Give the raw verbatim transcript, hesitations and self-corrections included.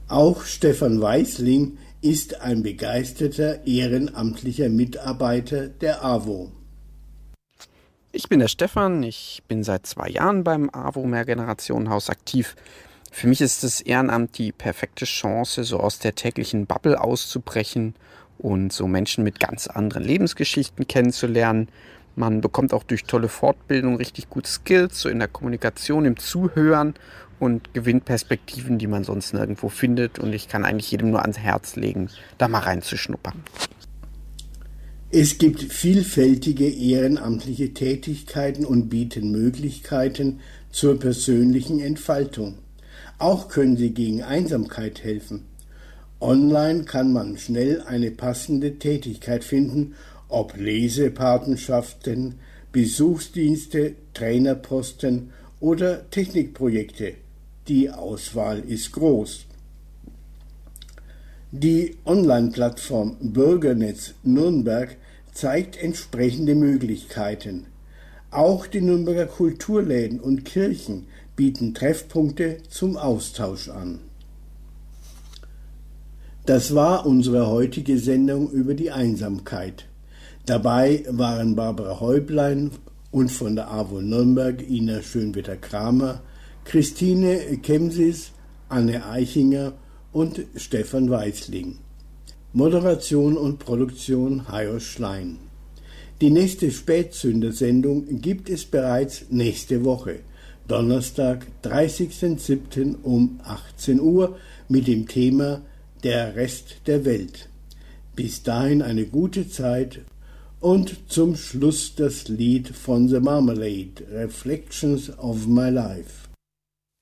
Auch Stefan Weisling ist ein begeisterter ehrenamtlicher Mitarbeiter der A W O. Ich bin der Stefan, ich bin seit zwei Jahren beim A W O Mehrgenerationenhaus aktiv. Für mich ist das Ehrenamt die perfekte Chance, so aus der täglichen Bubble auszubrechen und so Menschen mit ganz anderen Lebensgeschichten kennenzulernen. Man bekommt auch durch tolle Fortbildung richtig gute Skills, so in der Kommunikation, im Zuhören und gewinnt Perspektiven, die man sonst nirgendwo findet. Und ich kann eigentlich jedem nur ans Herz legen, da mal reinzuschnuppern. Es gibt vielfältige ehrenamtliche Tätigkeiten und bieten Möglichkeiten zur persönlichen Entfaltung. Auch können sie gegen Einsamkeit helfen. Online kann man schnell eine passende Tätigkeit finden, ob Lesepatenschaften, Besuchsdienste, Trainerposten oder Technikprojekte. Die Auswahl ist groß. Die Online-Plattform Bürgernetz Nürnberg zeigt entsprechende Möglichkeiten. Auch die Nürnberger Kulturläden und Kirchen bieten Treffpunkte zum Austausch an. Das war unsere heutige Sendung über die Einsamkeit. Dabei waren Barbara Häublein und von der A W O Nürnberg Ina Schönwetter-Kramer, Christine Kemsis, Anne Eichinger und Stefan Weisling. Moderation und Produktion Hajo Schlein. Die nächste Spätsünder-Sendung gibt es bereits nächste Woche, Donnerstag, dreißigsten siebten um achtzehn Uhr mit dem Thema Der Rest der Welt. Bis dahin eine gute Zeit und zum Schluss das Lied von The Marmalade, Reflections of My Life.